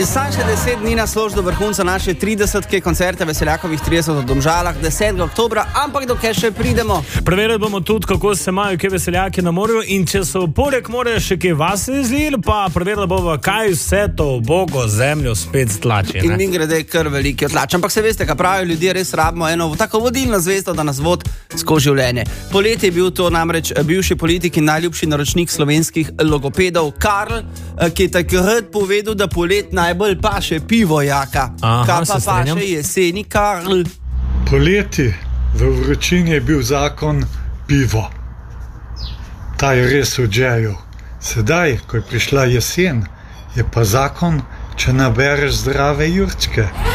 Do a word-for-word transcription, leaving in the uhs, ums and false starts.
In sam še deset dni na slož do vrhunca naše tridesetke koncerte Veseljakovih trideset v Domžalah desetega oktobra, ampak dokaj še pridemo. Preverili bomo tudi, kako se imajo kje veseljaki na morju in če so poleg morja še kje vase izlili, pa preverili bomo, kaj vse to ubogo zemljo spet stlači. In mi grede kar veliki otlač. Ampak se veste, kaj pravijo ljudje, res rabimo eno tako vodilno zvezdo, da nas vod skozi življenje. Poleti je bil to namreč bivši politik in najljubši naročnik slovenskih logopedov Karl, ki je takrat povedal, da polet najbolj paše pivo jaka. Aha, Kaj pa se strinjam. paše jeseni, Karl? Poleti v vročini je bil zakon pivo. Ta je res odžejal. Sedaj, ko je prišla jesen, je pa zakon, če nabereš zdrave jurčke.